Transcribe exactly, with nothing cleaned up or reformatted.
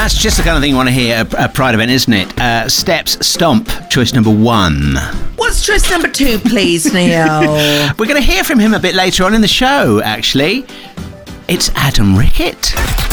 That's just the kind of thing you want to hear at a Pride event, isn't it? Uh, Steps, Stomp, choice number one. What's choice number two, please, Neil? We're going to hear from him a bit later on in the show, actually. It's Adam Rickett.